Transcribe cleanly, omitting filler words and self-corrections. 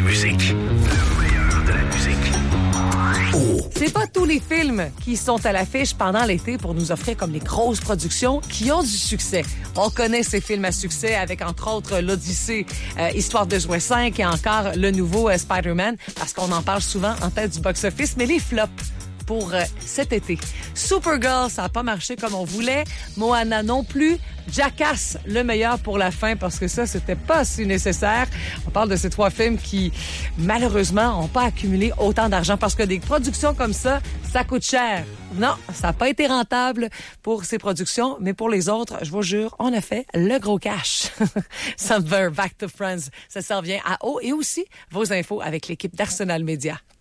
musique. Le meilleur de la musique. Oh. C'est pas tous les films qui sont à l'affiche pendant l'été pour nous offrir comme les grosses productions qui ont du succès. On connaît ces films à succès avec, entre autres, l'Odyssée, Histoire de jouet 5 et encore le nouveau Spider-Man, parce qu'on en parle souvent en tête du box-office, mais les flops pour cet été. Supergirl, ça n'a pas marché comme on voulait. Moana non plus. Jackass, le meilleur pour la fin, parce que ça, c'était pas si nécessaire. On parle de ces 3 films qui, malheureusement, n'ont pas accumulé autant d'argent, parce que des productions comme ça coûte cher. Non, ça n'a pas été rentable pour ces productions, mais pour les autres, je vous jure, on a fait le gros cash. Summer Back to Friends, ça s'en vient à haut, et aussi vos infos avec l'équipe d'Arsenal Media.